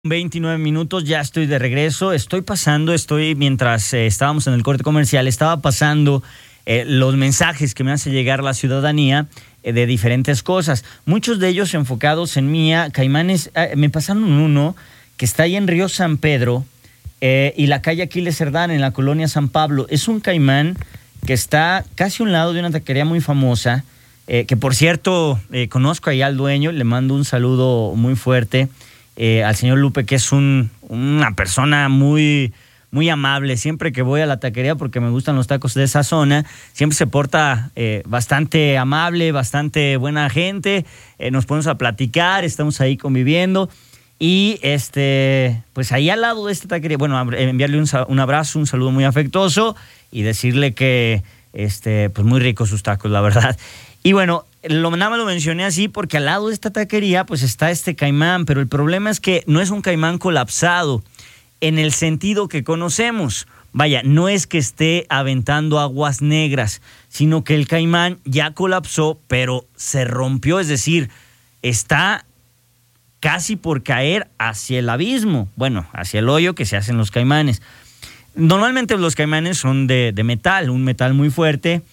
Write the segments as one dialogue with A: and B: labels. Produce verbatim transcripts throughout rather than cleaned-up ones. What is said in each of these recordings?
A: veintinueve minutos, ya estoy de regreso. Estoy pasando, estoy mientras eh, estábamos en el corte comercial, estaba pasando eh, los mensajes que me hace llegar la ciudadanía eh, de diferentes cosas. Muchos de ellos enfocados en Mía, Caimanes. Eh, me pasaron uno que está ahí en Río San Pedro eh, y la calle Aquiles Cerdán en la colonia San Pablo. Es un caimán que está casi a un lado de una taquería muy famosa, eh, que por cierto eh, conozco ahí al dueño, le mando un saludo muy fuerte. Eh, al señor Lupe, que es un, una persona muy, muy amable. Siempre que voy a la taquería, porque me gustan los tacos de esa zona, siempre se porta eh, bastante amable, bastante buena gente. Eh, nos ponemos a platicar, estamos ahí conviviendo. Y este, pues ahí al lado de esta taquería, bueno, enviarle un, un abrazo, un saludo muy afectuoso y decirle que, este, pues muy ricos sus tacos, la verdad. Y bueno, lo, nada más lo mencioné así porque al lado de esta taquería pues está este caimán, pero el problema es que no es un caimán colapsado en el sentido que conocemos. Vaya, no es que esté aventando aguas negras, sino que el caimán ya colapsó, pero se rompió, es decir, está casi por caer hacia el abismo, bueno, hacia el hoyo que se hacen los caimanes. Normalmente los caimanes son de, de metal, un metal muy fuerte,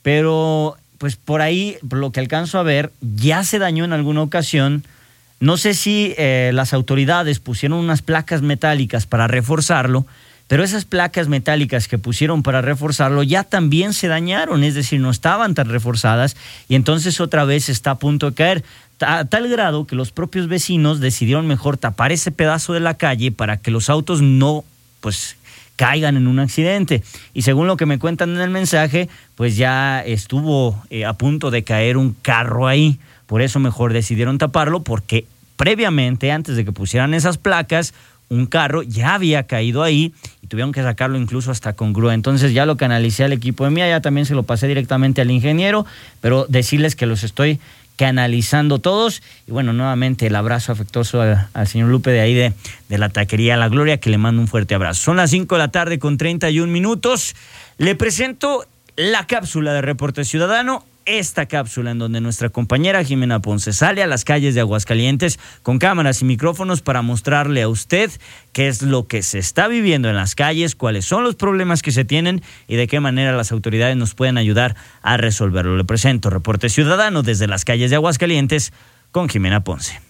A: pero pues por ahí, por lo que alcanzo a ver, ya se dañó en alguna ocasión. No sé si eh, las autoridades pusieron unas placas metálicas para reforzarlo, pero esas placas metálicas que pusieron para reforzarlo ya también se dañaron, es decir, no estaban tan reforzadas y entonces otra vez está a punto de caer. A tal grado que los propios vecinos decidieron mejor tapar ese pedazo de la calle para que los autos no, pues, caigan en un accidente. Y según lo que me cuentan en el mensaje, pues ya estuvo eh, a punto de caer un carro ahí. Por eso mejor decidieron taparlo, porque previamente, antes de que pusieran esas placas, un carro ya había caído ahí y tuvieron que sacarlo incluso hasta con grúa. Entonces ya lo canalicé al equipo de Mía, ya también se lo pasé directamente al ingeniero, pero decirles que los estoy canalizando todos. Y bueno, nuevamente el abrazo afectuoso al, al señor Lupe de ahí de, de la taquería La Gloria, que le mando un fuerte abrazo. Son las cinco de la tarde con treinta y un minutos. Le presento la cápsula de Reporte Ciudadano. Esta cápsula en donde nuestra compañera Jimena Ponce sale a las calles de Aguascalientes con cámaras y micrófonos para mostrarle a usted qué es lo que se está viviendo en las calles, cuáles son los problemas que se tienen y de qué manera las autoridades nos pueden ayudar a resolverlo. Le presento Reporte Ciudadano desde las calles de Aguascalientes con Jimena Ponce.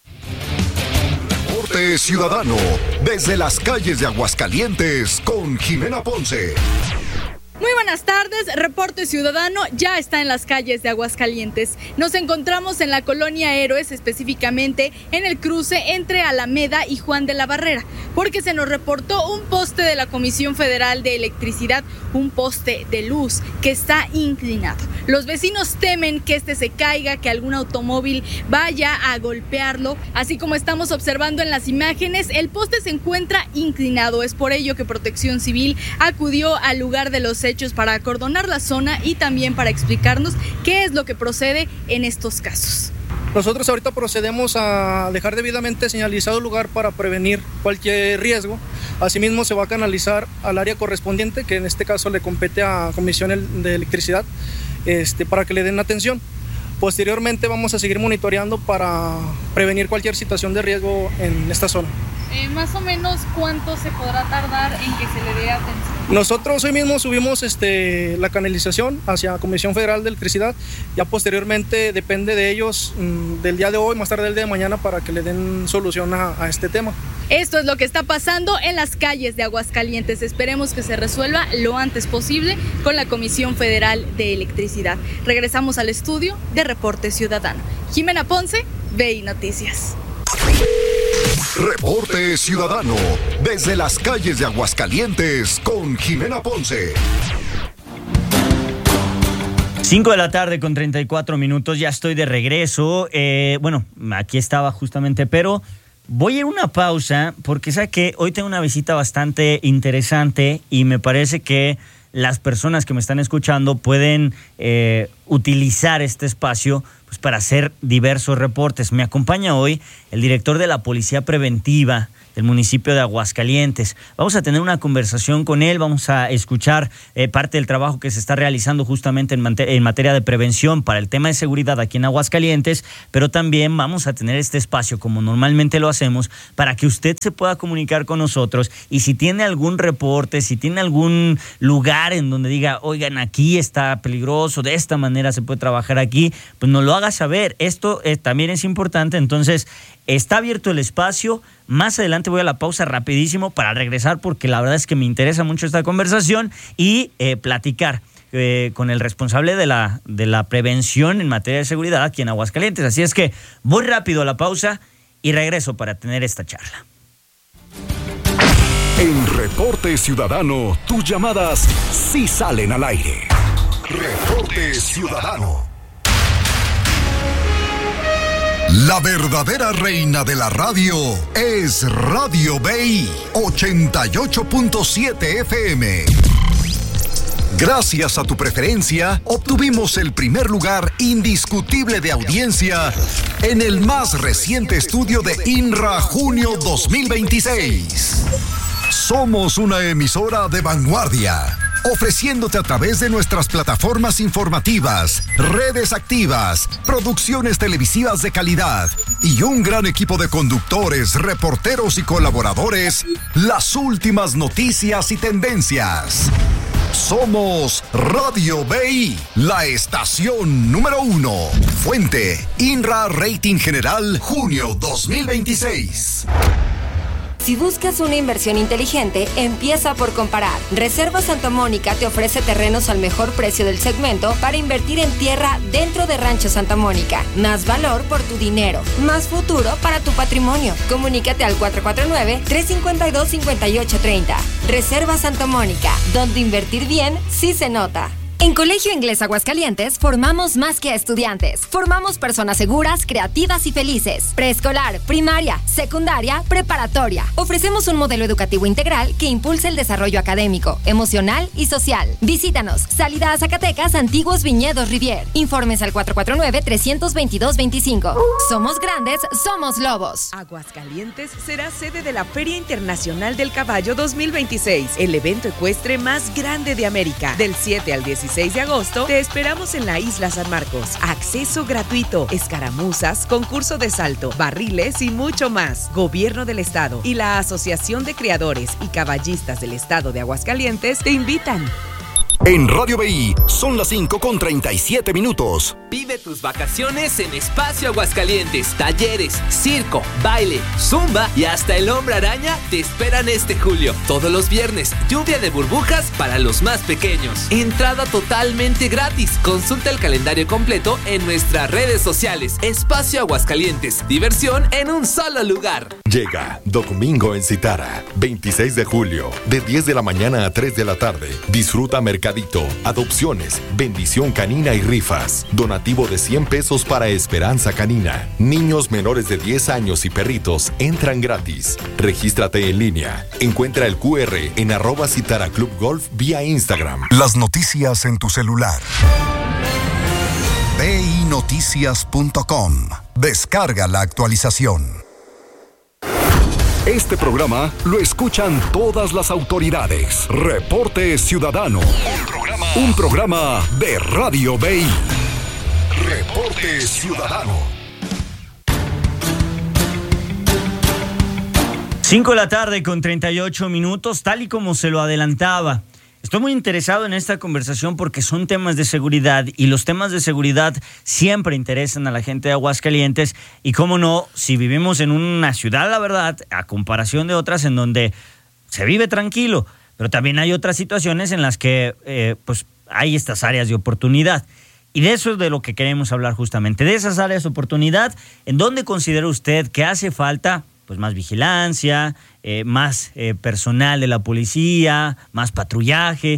B: Reporte Ciudadano desde las calles de Aguascalientes con Jimena Ponce.
C: Muy buenas tardes, Reporte Ciudadano ya está en las calles de Aguascalientes. Nos encontramos en la colonia Héroes, específicamente en el cruce entre Alameda y Juan de la Barrera, porque se nos reportó un poste de la Comisión Federal de Electricidad, un poste de luz que está inclinado. Los vecinos temen que este se caiga, que algún automóvil vaya a golpearlo. Así como estamos observando en las imágenes, el poste se encuentra inclinado. Es por ello que Protección Civil acudió al lugar de los hechos para acordonar la zona y también para explicarnos qué es lo que procede en estos casos.
D: Nosotros ahorita procedemos a dejar debidamente señalizado el lugar para prevenir cualquier riesgo. Asimismo, se va a canalizar al área correspondiente, que en este caso le compete a Comisión de Electricidad, este, para que le den atención. Posteriormente vamos a seguir monitoreando para prevenir cualquier situación de riesgo en esta zona.
C: Eh, más o menos, ¿cuánto se podrá tardar en que se le dé atención?
D: Nosotros hoy mismo subimos este, la canalización hacia Comisión Federal de Electricidad. Ya posteriormente depende de ellos mmm, del día de hoy, más tarde del día de mañana, para que le den solución a, a este tema.
C: Esto es lo que está pasando en las calles de Aguascalientes. Esperemos que se resuelva lo antes posible con la Comisión Federal de Electricidad. Regresamos al estudio de Reporte Ciudadano. Jimena Ponce, V I Noticias.
B: Reporte Ciudadano desde las calles de Aguascalientes con Jimena Ponce.
A: cinco de la tarde con treinta y cuatro minutos, ya estoy de regreso. Eh, bueno, aquí estaba justamente, pero voy a ir a una pausa porque sé que hoy tengo una visita bastante interesante y me parece que las personas que me están escuchando pueden eh, utilizar este espacio pues para hacer diversos reportes. Me acompaña hoy el director de la Policía Preventiva del municipio de Aguascalientes. Vamos a tener una conversación con él, vamos a escuchar eh, parte del trabajo que se está realizando justamente en, mate- en materia de prevención para el tema de seguridad aquí en Aguascalientes, pero también vamos a tener este espacio, como normalmente lo hacemos, para que usted se pueda comunicar con nosotros y si tiene algún reporte, si tiene algún lugar en donde diga, oigan, aquí está peligroso, de esta manera se puede trabajar aquí, pues nos lo haga saber. Esto eh, también es importante, entonces está abierto el espacio. Más adelante voy a la pausa rapidísimo para regresar porque la verdad es que me interesa mucho esta conversación y eh, platicar eh, con el responsable de la, de la prevención en materia de seguridad aquí en Aguascalientes. Así es que voy rápido a la pausa y regreso para tener esta charla.
B: En Reporte Ciudadano, tus llamadas sí salen al aire. Reporte Ciudadano. La verdadera reina de la radio es Radio B I ochenta y ocho punto siete F M. Gracias a tu preferencia, obtuvimos el primer lugar indiscutible de audiencia en el más reciente estudio de INRA Junio dos mil veintiséis. Somos una emisora de vanguardia, ofreciéndote a través de nuestras plataformas informativas, redes activas, producciones televisivas de calidad y un gran equipo de conductores, reporteros y colaboradores, las últimas noticias y tendencias. Somos Radio B I, la estación número uno. Fuente, INRA Rating General, junio dos mil veintiséis.
E: Si buscas una inversión inteligente, empieza por comparar. Reserva Santa Mónica te ofrece terrenos al mejor precio del segmento para invertir en tierra dentro de Rancho Santa Mónica. Más valor por tu dinero, más futuro para tu patrimonio. Comunícate al cuatro cuatro nueve, tres cinco dos, cinco ocho tres cero. Reserva Santa Mónica, donde invertir bien sí se nota. En Colegio Inglés Aguascalientes formamos más que a estudiantes. Formamos personas seguras, creativas y felices. Preescolar, primaria, secundaria, preparatoria. Ofrecemos un modelo educativo integral que impulsa el desarrollo académico, emocional y social. Visítanos. Salida a Zacatecas, Antiguos Viñedos Rivier. Informes al cuatro cuatro nueve, tres dos dos, dos cinco. Somos grandes, somos lobos.
F: Aguascalientes será sede de la Feria Internacional del Caballo dos mil veintiséis, el evento ecuestre más grande de América. Del siete al dieciséis de agosto, te esperamos en la Isla San Marcos. Acceso gratuito, escaramuzas, concurso de salto, barriles y mucho más. Gobierno del Estado y la Asociación de Criadores y Caballistas del Estado de Aguascalientes te invitan.
B: En Radio B I son las cinco con treinta y siete minutos.
G: Vive tus vacaciones en Espacio Aguascalientes. Talleres, circo, baile, zumba y hasta el hombre araña te esperan este julio. Todos los viernes, lluvia de burbujas para los más pequeños. Entrada totalmente gratis. Consulta el calendario completo en nuestras redes sociales. Espacio Aguascalientes. Diversión en un solo lugar.
H: Llega Domingo en Citara, veintiséis de julio, de diez de la mañana a tres de la tarde. Disfruta mercadito, adopciones, bendición canina y rifas. Donativo de cien pesos para Esperanza Canina. Niños menores de diez años y perritos entran gratis. Regístrate en línea. Encuentra el cu erre en arroba Citara Club Golf vía Instagram.
B: Las noticias en tu celular. B I noticias punto com. Descarga la actualización. Este programa lo escuchan todas las autoridades. Reporte Ciudadano. Un programa, un programa de Radio B I. Reporte Ciudadano.
A: cinco de la tarde con treinta y ocho minutos, tal y como se lo adelantaba. Estoy muy interesado en esta conversación porque son temas de seguridad y los temas de seguridad siempre interesan a la gente de Aguascalientes y cómo no, si vivimos en una ciudad, la verdad, a comparación de otras en donde se vive tranquilo, pero también hay otras situaciones en las que eh, pues hay estas áreas de oportunidad. Y de eso es de lo que queremos hablar justamente, de esas áreas de oportunidad, en donde considera usted que hace falta pues más vigilancia, eh, más eh, personal de la policía, más patrullaje,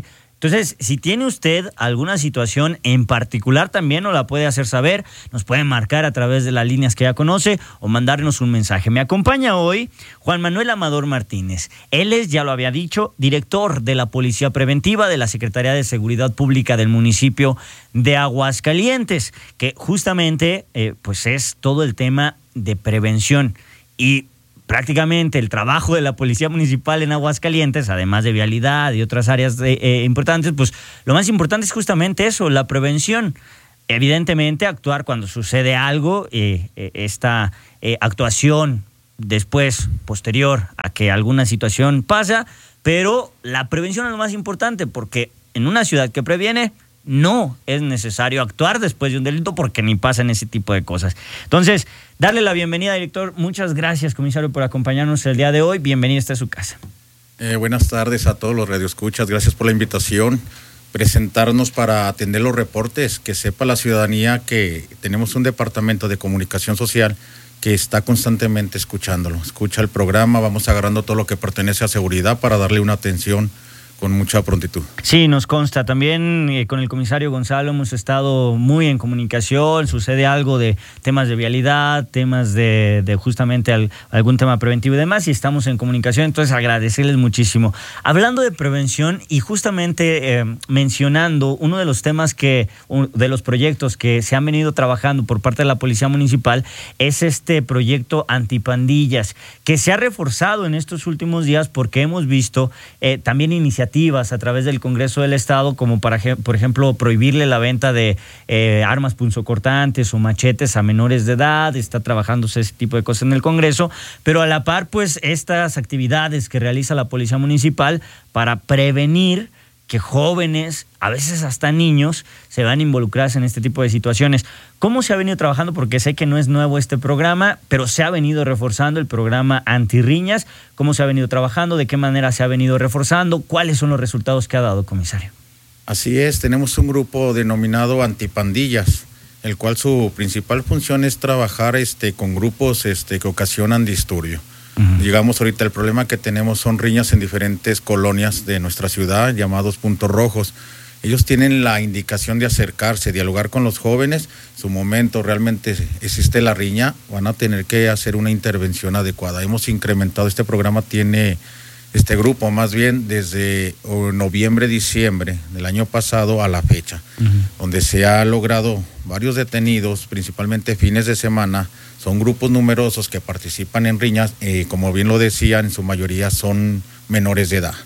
A: Entonces, si tiene usted alguna situación en particular, también nos la puede hacer saber, nos puede marcar a través de las líneas que ya conoce o mandarnos un mensaje. Me acompaña hoy Juan Manuel Amador Martínez. Él es, ya lo había dicho, director de la Policía Preventiva de la Secretaría de Seguridad Pública del municipio de Aguascalientes, que justamente eh, pues es todo el tema de prevención y prácticamente el trabajo de la Policía Municipal en Aguascalientes, además de vialidad y otras áreas de, eh, importantes, pues lo más importante es justamente eso, la prevención. Evidentemente, actuar cuando sucede algo, eh, eh, esta eh, actuación después, posterior a que alguna situación pasa, pero la prevención es lo más importante porque en una ciudad que previene, no es necesario actuar después de un delito porque ni pasan ese tipo de cosas. Entonces, darle la bienvenida, director. Muchas gracias, comisario, por acompañarnos el día de hoy. Bienvenido, está a su casa.
I: Eh, buenas tardes a todos los radioescuchas. Gracias por la invitación. Presentarnos para atender los reportes, que sepa la ciudadanía que tenemos un departamento de comunicación social que está constantemente escuchándolo. Escucha el programa, vamos agarrando todo lo que pertenece a seguridad para darle una atención con mucha prontitud. Sí, nos consta. También eh, con el comisario Gonzalo hemos estado muy en comunicación. Sucede algo de temas de vialidad, temas de, de justamente al, algún tema preventivo y demás, y estamos en comunicación. Entonces, agradecerles muchísimo. Hablando de prevención y justamente eh, mencionando uno de los temas que, de los proyectos que se han venido trabajando por parte de la Policía Municipal, es este proyecto antipandillas, que se ha reforzado en estos últimos días porque hemos visto eh, también iniciativas a través del Congreso del Estado, como para, por ejemplo, prohibirle la venta de eh, armas punzocortantes o machetes a menores de edad. Está trabajándose ese tipo de cosas en el Congreso, pero a la par, pues, estas actividades que realiza la Policía Municipal para prevenir que jóvenes, a veces hasta niños, se van a involucrarse en este tipo de situaciones. ¿Cómo se ha venido trabajando? Porque sé que no es nuevo este programa, pero se ha venido reforzando el programa Antirriñas. ¿Cómo se ha venido trabajando? ¿De qué manera se ha venido reforzando? ¿Cuáles son los resultados que ha dado, comisario? Así es, tenemos un grupo denominado Antipandillas, el cual su principal función es trabajar este, con grupos este, que ocasionan disturbio. Uh-huh. Digamos, ahorita el problema que tenemos son riñas en diferentes colonias de nuestra ciudad, llamados puntos rojos. Ellos tienen la indicación de acercarse, dialogar con los jóvenes. Su momento realmente existe la riña, van a tener que hacer una intervención adecuada. Hemos incrementado, este programa tiene, este grupo más bien, desde noviembre, diciembre del año pasado a la fecha, uh-huh. donde se ha logrado varios detenidos, principalmente fines de semana. Son grupos numerosos que participan en riñas, eh, como bien lo decían, en su mayoría son menores de edad.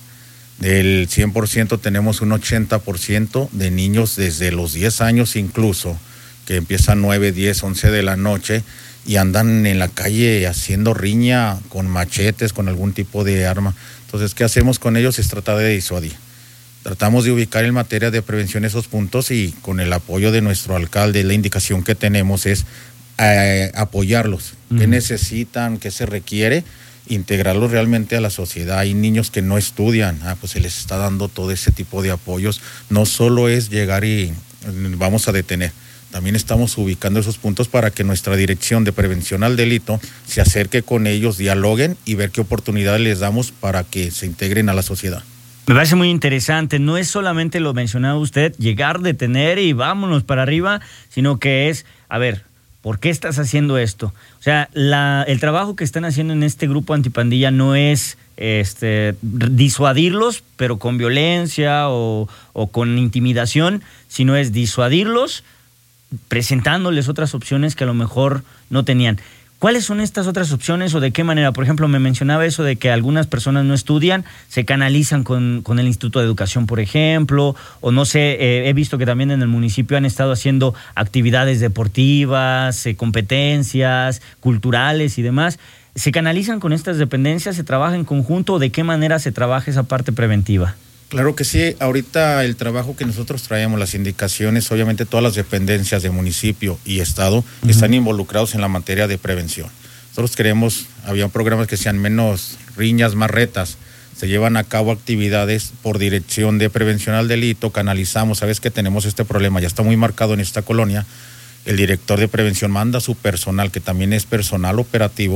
I: Del cien por ciento tenemos un ochenta por ciento de niños desde los diez años incluso, que empiezan nueve, diez, once de la noche y andan en la calle haciendo riña con machetes, con algún tipo de arma. Entonces, ¿qué hacemos con ellos? Es tratar de disuadir. Tratamos de ubicar en materia de prevención esos puntos y con el apoyo de nuestro alcalde, la indicación que tenemos es eh, apoyarlos. Uh-huh. ¿Qué necesitan? ¿Qué se requiere? Integrarlos realmente a la sociedad. Hay niños que no estudian, ah, pues se les está dando todo ese tipo de apoyos. No solo es llegar y vamos a detener, también estamos ubicando esos puntos para que nuestra dirección de prevención al delito se acerque con ellos, dialoguen y ver qué oportunidades les damos para que se integren a la sociedad.
A: Me parece muy interesante, no es solamente lo mencionado usted, llegar, detener y vámonos para arriba, sino que es, a ver, ¿por qué estás haciendo esto? O sea, la, el trabajo que están haciendo en este grupo antipandilla no es este, disuadirlos, pero con violencia o, o con intimidación, sino es disuadirlos presentándoles otras opciones que a lo mejor no tenían. ¿Cuáles son estas otras opciones o de qué manera? Por ejemplo, me mencionaba eso de que algunas personas no estudian, se canalizan con, con el Instituto de Educación, por ejemplo, o no sé, eh, he visto que también en el municipio han estado haciendo actividades deportivas, eh, competencias, culturales y demás. ¿Se canalizan con estas dependencias? ¿Se trabaja en conjunto o de qué manera se trabaja esa parte preventiva?
I: Claro que sí, ahorita el trabajo que nosotros traemos, las indicaciones, obviamente todas las dependencias de municipio y estado uh-huh. están involucrados en la materia de prevención. Nosotros queremos, había programas que sean menos riñas, más retas, se llevan a cabo actividades por dirección de prevención al delito, canalizamos, sabes que tenemos este problema, ya está muy marcado en esta colonia, el director de prevención manda a su personal, que también es personal operativo,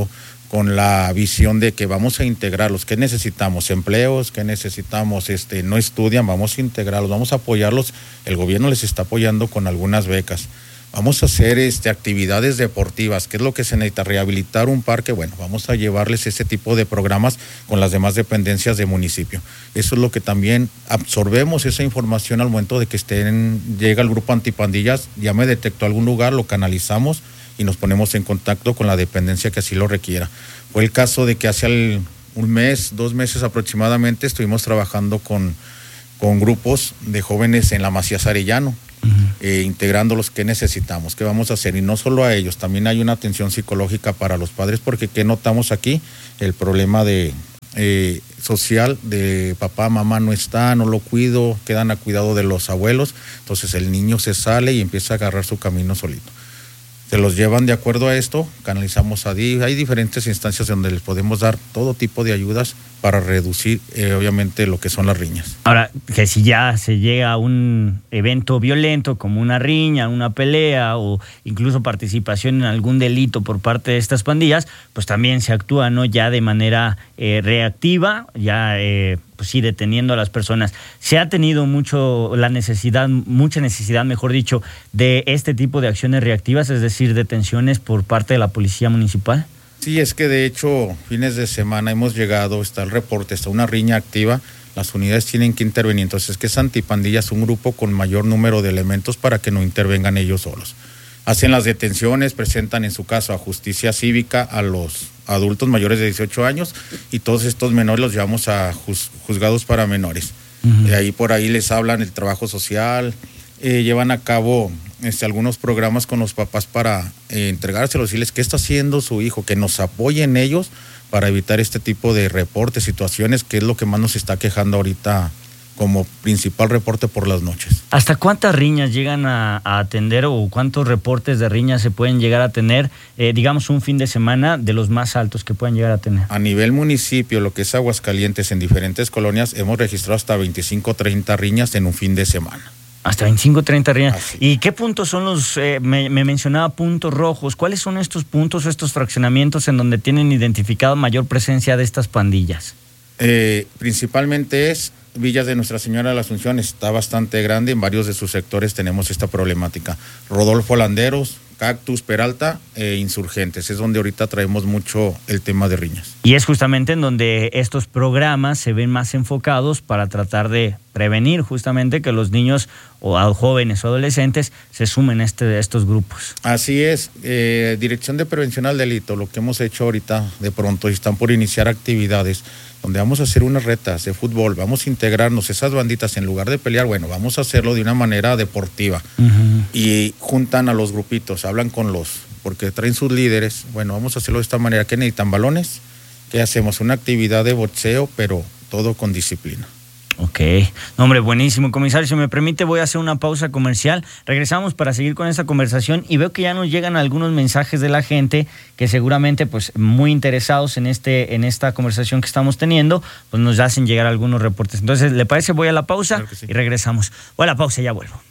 I: con la visión de que vamos a integrarlos. ¿Qué necesitamos? Empleos, ¿qué necesitamos? Este, no estudian, vamos a integrarlos, vamos a apoyarlos. El gobierno les está apoyando con algunas becas. Vamos a hacer este, actividades deportivas. ¿Qué es lo que se necesita? Rehabilitar un parque. Bueno, vamos a llevarles ese tipo de programas con las demás dependencias del municipio. Eso es lo que también absorbemos esa información al momento de que estén, llega el grupo antipandillas, ya me detectó algún lugar, lo canalizamos y nos ponemos en contacto con la dependencia que así lo requiera. Fue el caso de que hace el, un mes, dos meses aproximadamente, estuvimos trabajando con, con grupos de jóvenes en la Macías Arellano. Uh-huh. eh, integrándolos, qué necesitamos, qué vamos a hacer, y no solo a ellos, también hay una atención psicológica para los padres, porque ¿qué notamos aquí? El problema de eh, social de papá, mamá no está, no lo cuido, quedan a cuidado de los abuelos, entonces el niño se sale y empieza a agarrar su camino solito. Se los llevan de acuerdo a esto, canalizamos a D I F, hay diferentes instancias donde les podemos dar todo tipo de ayudas para reducir, eh, obviamente, lo que son las riñas.
A: Ahora, que si ya se llega a un evento violento como una riña, una pelea o incluso participación en algún delito por parte de estas pandillas, pues también se actúa, ¿no? Ya de manera eh, reactiva, ya eh, pues sí, deteniendo a las personas. ¿Se ha tenido mucho la necesidad, mucha necesidad, mejor dicho, de este tipo de acciones reactivas, es decir, detenciones por parte de la policía municipal?
I: Sí, es que de hecho, fines de semana hemos llegado, está el reporte, está una riña activa, las unidades tienen que intervenir. Entonces, es que es antipandillas, un grupo con mayor número de elementos para que no intervengan ellos solos. Hacen las detenciones, presentan en su caso a justicia cívica a los adultos mayores de dieciocho años y todos estos menores los llevamos a juz, juzgados para menores. Uh-huh. De ahí por ahí les hablan el trabajo social, eh, llevan a cabo este, algunos programas con los papás para eh, entregárselos, decirles qué está haciendo su hijo, que nos apoyen ellos para evitar este tipo de reportes, situaciones, que es lo que más nos está quejando ahorita como principal reporte por las noches.
A: ¿Hasta cuántas riñas llegan a, a atender o cuántos reportes de riñas se pueden llegar a tener, eh, digamos, un fin de semana de los más altos que pueden llegar a tener?
I: A nivel municipio, lo que es Aguascalientes, en diferentes colonias, hemos registrado hasta veinticinco, treinta riñas en un fin de semana.
A: Hasta veinticinco, treinta riñas. Así. ¿Y qué puntos son los, eh, me, me mencionaba puntos rojos, cuáles son estos puntos o estos fraccionamientos en donde tienen identificado mayor presencia de estas pandillas?
I: Eh, principalmente es Villas de Nuestra Señora de la Asunción, está bastante grande, en varios de sus sectores tenemos esta problemática. Rodolfo Landeros, Cactus, Peralta e Insurgentes, es donde ahorita traemos mucho el tema de riñas.
A: Y es justamente en donde estos programas se ven más enfocados para tratar de prevenir justamente que los niños o jóvenes o adolescentes se sumen a este, estos grupos.
I: Así es, eh, Dirección de Prevención al Delito, lo que hemos hecho ahorita de pronto, están por iniciar actividades donde vamos a hacer unas retas de fútbol, vamos a integrarnos esas banditas, en lugar de pelear, bueno, vamos a hacerlo de una manera deportiva. Uh-huh. Y juntan a los grupitos, hablan con los, porque traen sus líderes, bueno, vamos a hacerlo de esta manera. ¿Qué necesitan? ¿Balones? ¿Qué hacemos? Una actividad de boxeo, pero todo con disciplina.
A: Ok, no, hombre, buenísimo, comisario. Si me permite, voy a hacer una pausa comercial. Regresamos para seguir con esta conversación y veo que ya nos llegan algunos mensajes de la gente que seguramente, pues, muy interesados en este, en esta conversación que estamos teniendo, pues nos hacen llegar algunos reportes. Entonces, ¿le parece? Voy a la pausa. Claro que sí. Y regresamos. Voy a la pausa y ya vuelvo.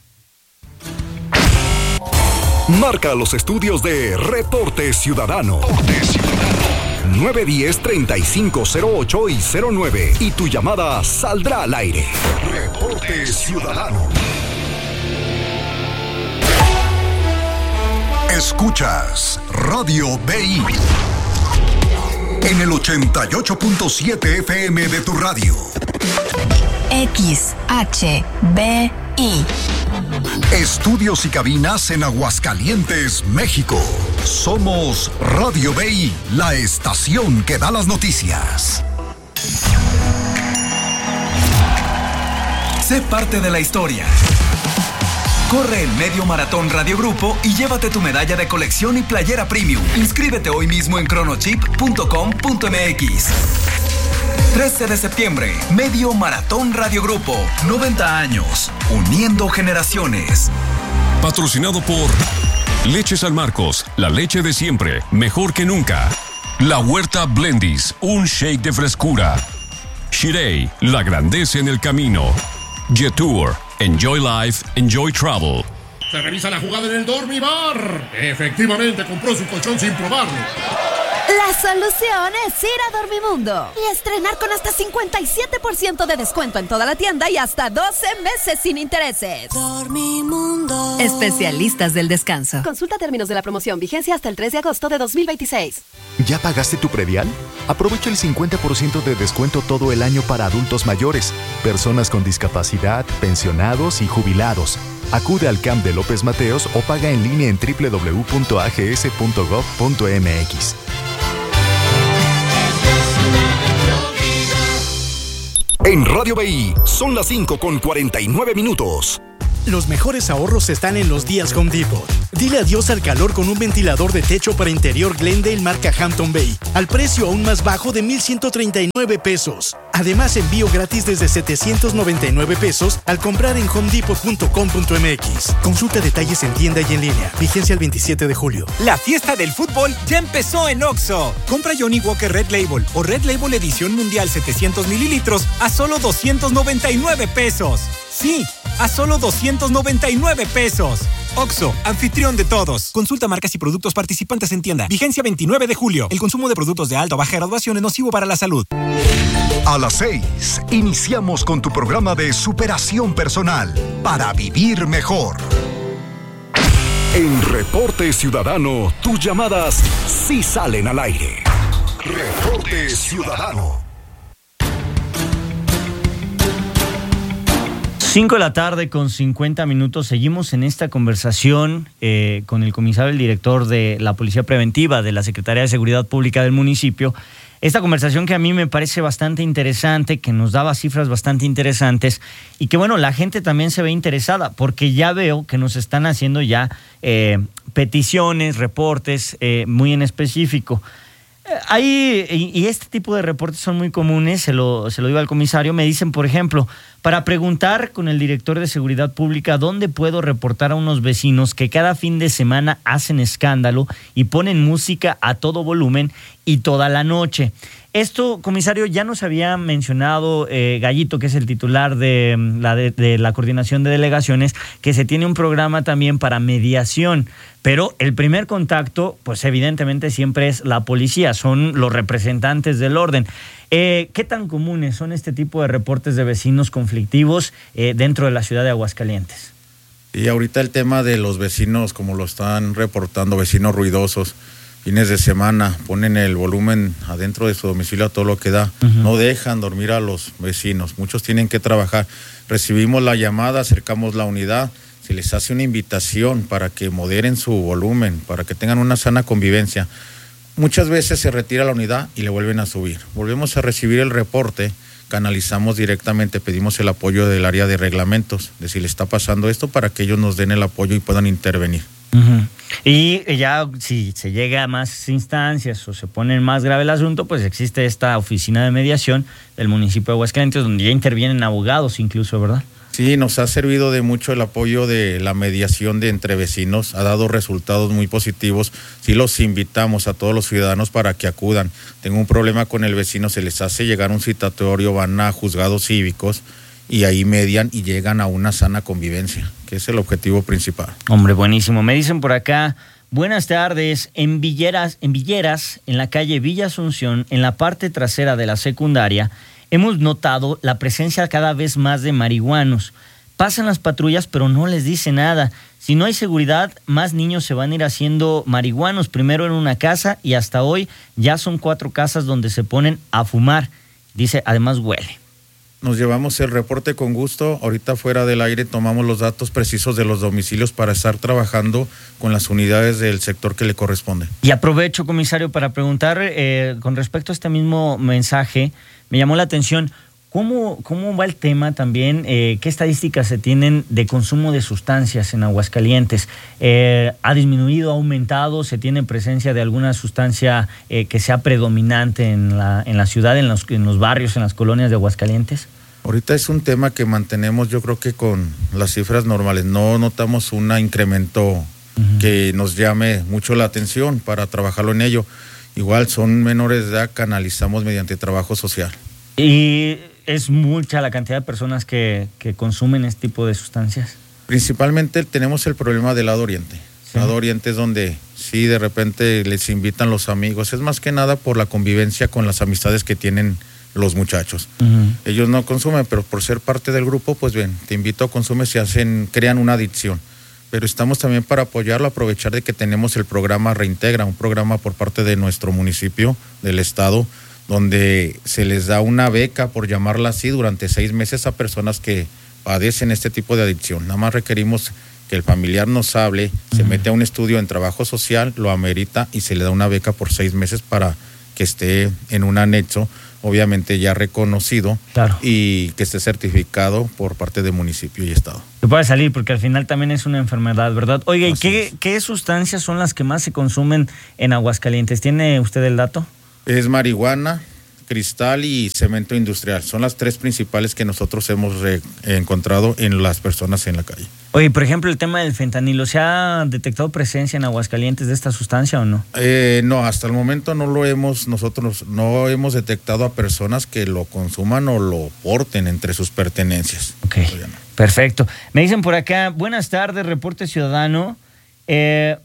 B: Marca los estudios de Reporte Ciudadano. Reporte Ciudadano. nueve uno cero, treinta y cinco cero ocho y cero nueve y tu llamada saldrá al aire. Reporte Ciudadano. Escuchas Radio B I en el ochenta y ocho punto siete F M de tu radio.
J: X H B I.
B: Estudios y cabinas en Aguascalientes, México. Somos Radio B I, la estación que da las noticias.
K: Sé parte de la historia. Corre el Medio Maratón Radio Grupo y llévate tu medalla de colección y playera premium. Inscríbete hoy mismo en cronochip punto com punto m x. trece de septiembre, Medio Maratón Radio Grupo. noventa años, uniendo generaciones.
L: Patrocinado por Leche San Marcos, la leche de siempre, mejor que nunca. La Huerta Blendis, un shake de frescura. Shirei, la grandeza en el camino. Jetour, enjoy life, enjoy travel.
M: Se revisa la jugada en el Dormibar. Efectivamente, compró su colchón sin probarlo. La solución es ir a Dormimundo y estrenar con hasta cincuenta y siete por ciento de descuento en toda la tienda y hasta doce meses sin intereses.
J: Dormimundo.
M: Especialistas del descanso. Consulta términos de la promoción. Vigencia hasta el tres de agosto de dos mil veintiséis.
N: ¿Ya pagaste tu predial? Aprovecha el cincuenta por ciento de descuento todo el año para adultos mayores, personas con discapacidad, pensionados y jubilados. Acude al C A M de López Mateos o paga en línea en doble u doble u doble u punto a g s punto gov punto m x.
B: En Radio B I son las cinco con cuarenta y nueve minutos.
O: Los mejores ahorros están en los días Home Depot. Dile adiós al calor con un ventilador de techo para interior Glendale marca Hampton Bay, al precio aún más bajo de mil ciento treinta y nueve pesos. Además, envío gratis desde setecientos noventa y nueve pesos al comprar en home depot punto com punto m x. Consulta detalles en tienda y en línea. Vigencia el veintisiete de julio.
P: La fiesta del fútbol ya empezó en Oxxo. Compra Johnny Walker Red Label o Red Label Edición Mundial setecientos mililitros a solo doscientos noventa y nueve pesos. Sí, a solo doscientos noventa y nueve pesos. Oxxo, anfitrión de todos. Consulta marcas y productos participantes en tienda. Vigencia veintinueve de julio. El consumo de productos de alta o baja graduación es nocivo para la salud.
B: A las seis, iniciamos con tu programa de superación personal para vivir mejor. En Reporte Ciudadano, tus llamadas sí salen al aire. Reporte Ciudadano.
A: cinco de la tarde con cincuenta minutos. Seguimos en esta conversación eh, con el comisario, el director de la Policía Preventiva de la Secretaría de Seguridad Pública del municipio. Esta conversación que a mí me parece bastante interesante, que nos daba cifras bastante interesantes y que, bueno, la gente también se ve interesada porque ya veo que nos están haciendo ya eh, peticiones, reportes eh, muy en específico. Ahí, y, y este tipo de reportes son muy comunes, se lo, se lo digo al comisario. Me dicen, por ejemplo, para preguntar con el director de Seguridad Pública dónde puedo reportar a unos vecinos que cada fin de semana hacen escándalo y ponen música a todo volumen y toda la noche. Esto, comisario, ya nos había mencionado eh, Gallito, que es el titular de la, de, de la Coordinación de Delegaciones, que se tiene un programa también para mediación, pero el primer contacto, pues evidentemente siempre es la policía, son los representantes del orden. Eh, ¿Qué tan comunes son este tipo de reportes de vecinos conflictivos eh, dentro de la ciudad de Aguascalientes?
I: Y ahorita el tema de los vecinos, como lo están reportando, vecinos ruidosos, fines de semana, ponen el volumen adentro de su domicilio a todo lo que da, uh-huh. No dejan dormir a los vecinos, muchos tienen que trabajar. Recibimos la llamada, acercamos la unidad, se les hace una invitación para que moderen su volumen, para que tengan una sana convivencia. Muchas veces se retira la unidad y le vuelven a subir. Volvemos a recibir el reporte, canalizamos directamente, pedimos el apoyo del área de reglamentos, de si le está pasando esto, para que ellos nos den el apoyo y puedan intervenir.
A: Uh-huh. Y ya si se llega a más instancias o se pone más grave el asunto, pues existe esta oficina de mediación del municipio de Aguascalientes, donde ya intervienen abogados incluso, ¿verdad?
I: Sí, nos ha servido de mucho el apoyo de la mediación de entre vecinos, ha dado resultados muy positivos. Sí, los invitamos a todos los ciudadanos para que acudan. Tengo un problema con el vecino, se les hace llegar un citatorio, van a juzgados cívicos y ahí median y llegan a una sana convivencia, que es el objetivo principal.
A: Hombre, buenísimo. Me dicen por acá, buenas tardes, en Villeras, en Villeras, en la calle Villa Asunción, en la parte trasera de la secundaria, hemos notado la presencia cada vez más de marihuanos. Pasan las patrullas, pero no les dice nada. Si no hay seguridad, más niños se van a ir haciendo marihuanos, primero en una casa y hasta hoy ya son cuatro casas donde se ponen a fumar. Dice, además huele.
I: Nos llevamos el reporte con gusto. Ahorita fuera del aire tomamos los datos precisos de los domicilios para estar trabajando con las unidades del sector que le corresponde.
A: Y aprovecho, comisario, para preguntar eh, con respecto a este mismo mensaje. Me llamó la atención, ¿cómo, cómo va el tema también? Eh, ¿Qué estadísticas se tienen de consumo de sustancias en Aguascalientes? Eh, ¿Ha disminuido, ha aumentado? ¿Se tiene presencia de alguna sustancia eh, que sea predominante en la, en la ciudad, en los, en los barrios, en las colonias de Aguascalientes?
I: Ahorita es un tema que mantenemos, yo creo que con las cifras normales. No notamos un incremento uh-huh. que nos llame mucho la atención para trabajarlo en ello. Igual son menores de edad, canalizamos mediante trabajo social.
A: ¿Y es mucha la cantidad de personas que, que consumen este tipo de sustancias?
I: Principalmente tenemos el problema del lado oriente. Estado Oriente es donde sí de repente les invitan los amigos, es más que nada por la convivencia con las amistades que tienen los muchachos. Uh-huh. Ellos no consumen, pero por ser parte del grupo, pues bien, te invito a consumir, se hacen, crean una adicción. Pero estamos también para apoyarlo, aprovechar de que tenemos el programa Reintegra, un programa por parte de nuestro municipio, del estado, donde se les da una beca, por llamarla así, durante seis meses a personas que padecen este tipo de adicción. Nada más requerimos que el familiar nos hable, uh-huh. se mete a un estudio en trabajo social, lo amerita y se le da una beca por seis meses para que esté en un anexo, obviamente ya reconocido, claro. y que esté certificado por parte del municipio y estado.
A: Que pueda salir, porque al final también es una enfermedad, ¿verdad? Oiga, ¿y qué, qué sustancias son las que más se consumen en Aguascalientes? ¿Tiene usted el dato?
I: Es marihuana, cristal y cemento industrial. Son las tres principales que nosotros hemos re- encontrado en las personas en la calle.
A: Oye, por ejemplo, el tema del fentanilo, ¿se ha detectado presencia en Aguascalientes de esta sustancia o no?
I: Eh, no, hasta el momento no lo hemos, nosotros no hemos detectado a personas que lo consuman o lo porten entre sus pertenencias.
A: Ok, no. Perfecto. Me dicen por acá, buenas tardes, Reporte Ciudadano. Eh,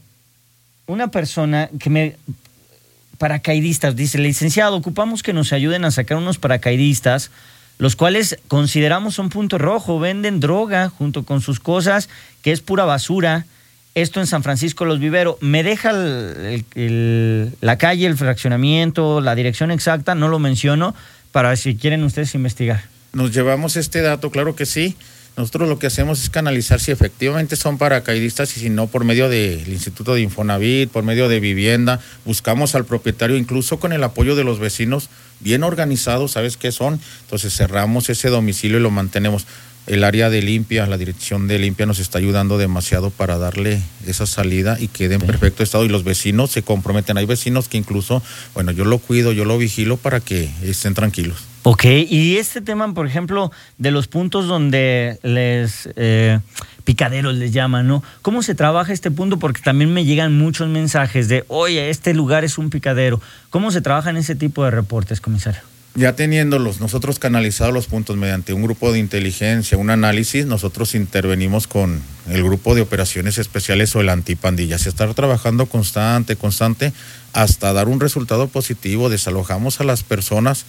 A: una persona que me... Paracaidistas, dice, licenciado, ocupamos que nos ayuden a sacar unos paracaidistas, los cuales consideramos un punto rojo, venden droga junto con sus cosas, que es pura basura. Esto en San Francisco Los Viveros. Me deja el, el, el, la calle, el fraccionamiento, la dirección exacta, no lo menciono, para si quieren ustedes investigar.
I: Nos llevamos este dato, claro que sí. Nosotros lo que hacemos es canalizar si efectivamente son paracaidistas y si no, por medio del Instituto de Infonavit, por medio de vivienda, buscamos al propietario, incluso con el apoyo de los vecinos, bien organizados, ¿sabes qué son? Entonces cerramos ese domicilio y lo mantenemos. El área de limpia, la dirección de limpia nos está ayudando demasiado para darle esa salida y quede en perfecto estado, y los vecinos se comprometen. Hay vecinos que incluso, bueno, yo lo cuido, yo lo vigilo para que estén tranquilos.
A: Ok, y este tema, por ejemplo, de los puntos donde les eh, picaderos les llaman, ¿no? ¿Cómo se trabaja este punto? Porque también me llegan muchos mensajes de, oye, este lugar es un picadero. ¿Cómo se trabajan ese tipo de reportes, comisario?
I: Ya teniéndolos, nosotros canalizados los puntos mediante un grupo de inteligencia, un análisis, nosotros intervenimos con el grupo de operaciones especiales o el antipandillas. Estar trabajando constante, constante, hasta dar un resultado positivo, desalojamos a las personas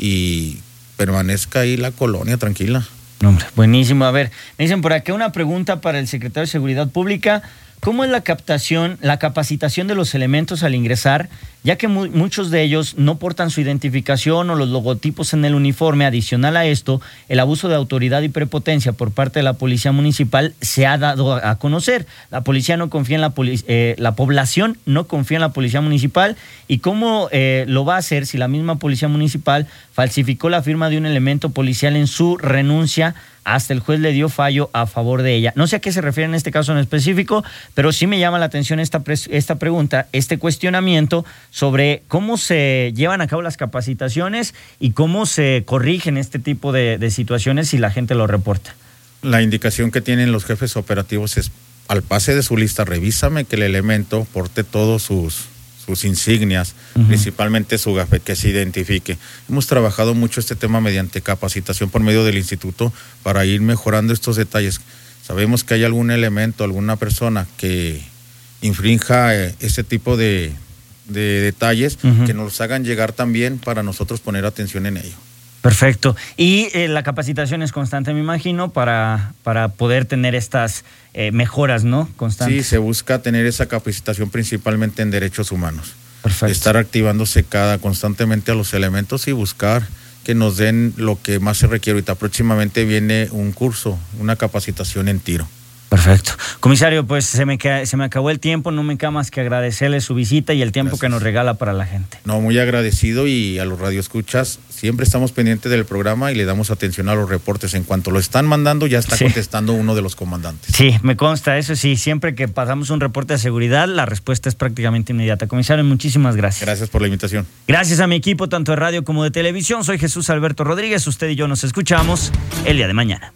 I: y permanezca ahí la colonia tranquila.
A: Hombre, buenísimo. A ver, me dicen por acá una pregunta para el secretario de Seguridad Pública. ¿Cómo es la captación, la capacitación de los elementos al ingresar, ya que mu- muchos de ellos no portan su identificación o los logotipos en el uniforme? Adicional a esto, el abuso de autoridad y prepotencia por parte de la policía municipal se ha dado a, a conocer. La policía no confía en la polic- eh, la población no confía en la policía municipal. ¿Y cómo eh, lo va a hacer si la misma policía municipal falsificó la firma de un elemento policial en su renuncia? Hasta el juez le dio fallo a favor de ella. No sé a qué se refiere en este caso en específico, pero sí me llama la atención esta, esta pregunta, este cuestionamiento sobre cómo se llevan a cabo las capacitaciones y cómo se corrigen este tipo de, de situaciones si la gente lo reporta.
I: La indicación que tienen los jefes operativos es, al pase de su lista, revísame que el elemento porte todos sus... sus insignias, uh-huh. principalmente su gafet, que se identifique. Hemos trabajado mucho este tema mediante capacitación por medio del instituto para ir mejorando estos detalles. Sabemos que hay algún elemento, alguna persona que infrinja eh, ese tipo de, de detalles, uh-huh. que nos los hagan llegar también para nosotros poner atención en ello.
A: Perfecto. Y eh, la capacitación es constante, me imagino, para, para poder tener estas eh, mejoras, ¿no? Constantes.
I: Sí, se busca tener esa capacitación principalmente en derechos humanos.
A: Perfecto.
I: Estar activándose cada constantemente a los elementos y buscar que nos den lo que más se requiere. Ahorita próximamente viene un curso, una capacitación en tiro.
A: Perfecto. Comisario, pues se me, se me acabó el tiempo, no me queda más que agradecerle su visita y el tiempo Gracias. Que nos regala para la gente.
I: No, muy agradecido, y a los radioescuchas siempre estamos pendientes del programa y le damos atención a los reportes. En cuanto lo están mandando, ya está sí. contestando uno de los comandantes.
A: Sí, me consta, eso sí, siempre que pasamos un reporte de seguridad, la respuesta es prácticamente inmediata. Comisario, muchísimas gracias.
I: Gracias por la invitación.
A: Gracias a mi equipo, tanto de radio como de televisión. Soy Jesús Alberto Rodríguez, usted y yo nos escuchamos el día de mañana.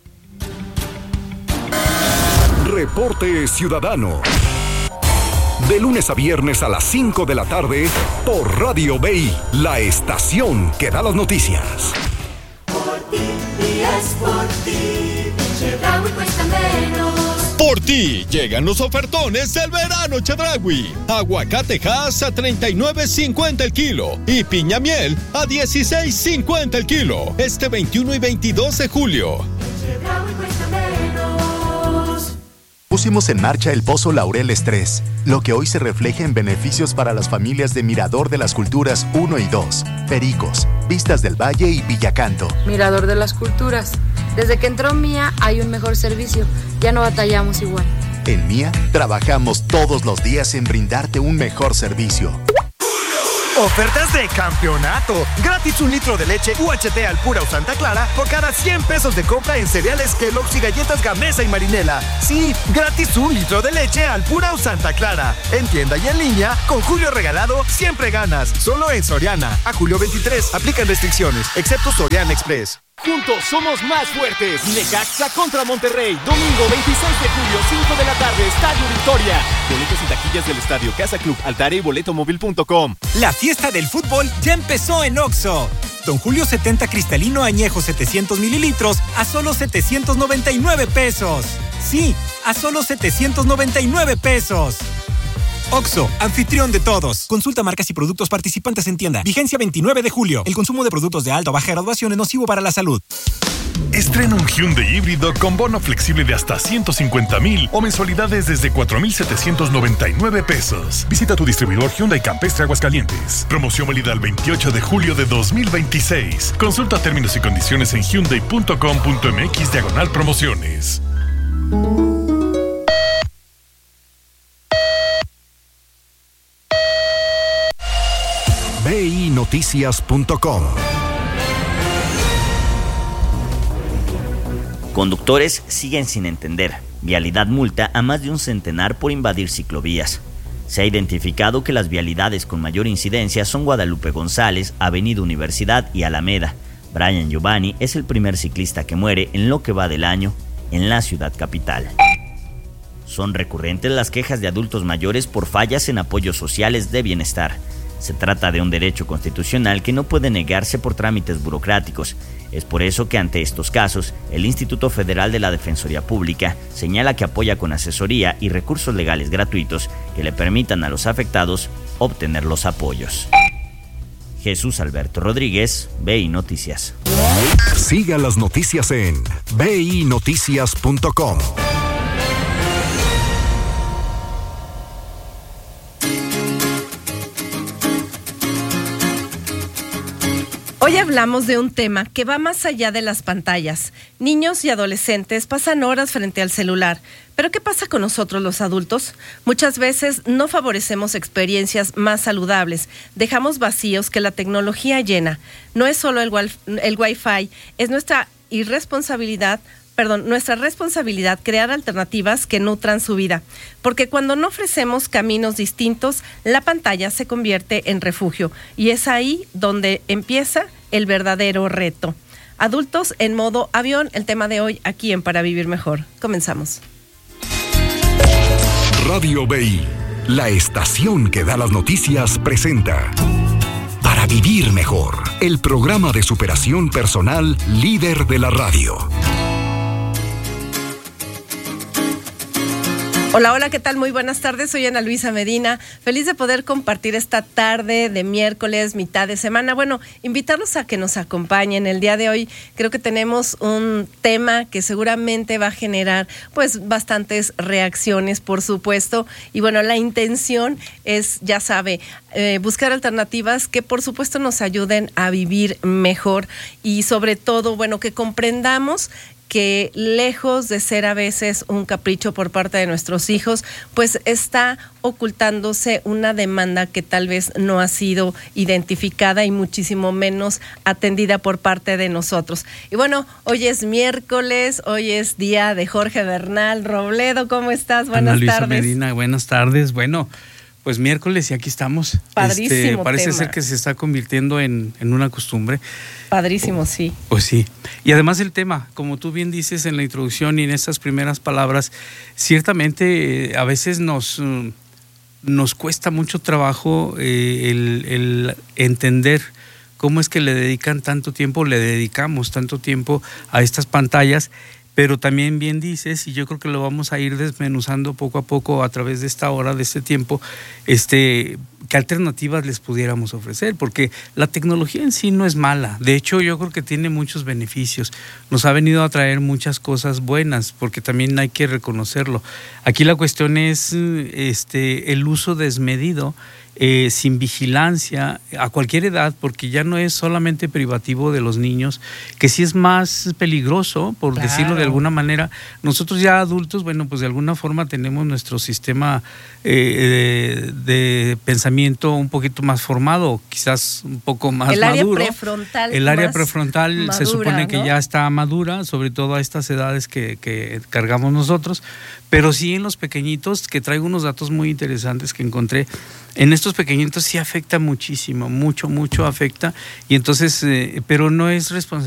B: Reporte Ciudadano. De lunes a viernes a las cinco de la tarde por Radio B I, la estación que da las noticias.
J: Por ti y es por ti, llega y cuesta menos.
Q: Por ti llegan los ofertones del verano Chedraui. Aguacate Hass a treinta y nueve cincuenta el kilo y piña miel a dieciséis cincuenta el kilo. Este veintiuno y veintidós de julio.
N: Pusimos en marcha el Pozo Laureles tres, lo que hoy se refleja en beneficios para las familias de Mirador de las Culturas uno y dos, Pericos, Vistas del Valle y Villacanto.
R: Mirador de las Culturas. Desde que entró Mía hay un mejor servicio. Ya no batallamos igual.
N: En Mía trabajamos todos los días en brindarte un mejor servicio.
S: Ofertas de campeonato. Gratis un litro de leche U H T Alpura o Santa Clara por cada cien pesos de compra en cereales Kellogg's y galletas Gamesa y Marinela. Sí, gratis un litro de leche Alpura o Santa Clara. En tienda y en línea, con Julio regalado, siempre ganas. Solo en Soriana. A julio veintitrés, aplican restricciones, excepto Soriana Express.
T: Juntos somos más fuertes. Necaxa contra Monterrey. Domingo veintiséis de julio, cinco de la tarde, Estadio Victoria. Boletos y taquillas del Estadio Casa Club, Altare y boletomóvil punto com.
P: La fiesta del fútbol ya empezó en Oxxo. Don Julio setenta cristalino añejo setecientos mililitros a solo setecientos noventa y nueve pesos. Sí, a solo setecientos noventa y nueve pesos. Oxxo, anfitrión de todos. Consulta marcas y productos participantes en tienda. Vigencia veintinueve de julio. El consumo de productos de alta o baja graduación es nocivo para la salud.
U: Estrena un Hyundai híbrido con bono flexible de hasta ciento cincuenta mil o mensualidades desde cuatro mil setecientos noventa y nueve pesos. Visita tu distribuidor Hyundai Campestre Aguascalientes. Promoción válida el veintiocho de julio de dos mil veintiséis. Consulta términos y condiciones en hyundai punto com punto m x diagonal promociones.
B: B I Noticias punto com.
A: Conductores siguen sin entender. Vialidad multa a más de un centenar por invadir ciclovías. Se ha identificado que las vialidades con mayor incidencia son Guadalupe González, Avenida Universidad y Alameda. Brian Giovanni es el primer ciclista que muere en lo que va del año en la ciudad capital. Son recurrentes las quejas de adultos mayores por fallas en apoyos sociales de bienestar. Se trata de un derecho constitucional que no puede negarse por trámites burocráticos. Es por eso que ante estos casos, el Instituto Federal de la Defensoría Pública señala que apoya con asesoría y recursos legales gratuitos que le permitan a los afectados obtener los apoyos. Jesús Alberto Rodríguez, B I Noticias.
B: Siga las noticias en B I Noticias punto com.
V: Hoy hablamos de un tema que va más allá de las pantallas. Niños y adolescentes pasan horas frente al celular. ¿Pero qué pasa con nosotros los adultos? Muchas veces no favorecemos experiencias más saludables. Dejamos vacíos que la tecnología llena. No es solo el, el Wi-Fi, es nuestra irresponsabilidad Perdón, nuestra responsabilidad crear alternativas que nutran su vida, porque cuando no ofrecemos caminos distintos, la pantalla se convierte en refugio y es ahí donde empieza el verdadero reto. Adultos en modo avión, el tema de hoy aquí en Para Vivir Mejor. Comenzamos.
B: Radio B I, la estación que da las noticias, presenta Para Vivir Mejor, el programa de superación personal líder de la radio.
V: Hola, hola, ¿qué tal? Muy buenas tardes, soy Ana Luisa Medina, feliz de poder compartir esta tarde de miércoles, mitad de semana. Bueno, invitarlos a que nos acompañen el día de hoy. Creo que tenemos un tema que seguramente va a generar pues bastantes reacciones, por supuesto. Y bueno, la intención es, ya sabe, eh, buscar alternativas que por supuesto nos ayuden a vivir mejor y sobre todo, bueno, que comprendamos que lejos de ser a veces un capricho por parte de nuestros hijos, pues está ocultándose una demanda que tal vez no ha sido identificada y muchísimo menos atendida por parte de nosotros. Y bueno, hoy es miércoles, hoy es día de Jorge Bernal. Robledo, ¿cómo estás? Buenas
W: Ana Luisa
V: tardes.
W: Medina, buenas tardes. Bueno, pues miércoles y aquí estamos.
V: Padrísimo
W: este, Parece
V: tema.
W: ser que se está convirtiendo en, en una costumbre.
V: Padrísimo, sí.
W: Pues sí. Y además el tema, como tú bien dices en la introducción y en estas primeras palabras, ciertamente eh, a veces nos, uh, nos cuesta mucho trabajo eh, el, el entender cómo es que le dedican tanto tiempo, le dedicamos tanto tiempo a estas pantallas, Pero también bien dices, y yo creo que lo vamos a ir desmenuzando poco a poco a través de esta hora, de este tiempo, este, qué alternativas les pudiéramos ofrecer, porque la tecnología en sí no es mala. De hecho, yo creo que tiene muchos beneficios. Nos ha venido a traer muchas cosas buenas, porque también hay que reconocerlo. Aquí la cuestión es este, el uso desmedido, Eh, sin vigilancia a cualquier edad, porque ya no es solamente privativo de los niños, que sí es más peligroso, por claro. decirlo de alguna manera. Nosotros ya adultos, bueno, pues de alguna forma tenemos nuestro sistema eh, de, de pensamiento un poquito más formado, quizás un poco más
V: el
W: maduro.
V: Área prefrontal
W: el área prefrontal
V: madura,
W: se supone que
V: ¿no?
W: ya está madura, sobre todo a estas edades que, que cargamos nosotros, pero sí en los pequeñitos, que traigo unos datos muy interesantes que encontré. En estos pequeñitos sí afecta muchísimo, mucho, mucho afecta, y entonces, eh, pero no es responsabilidad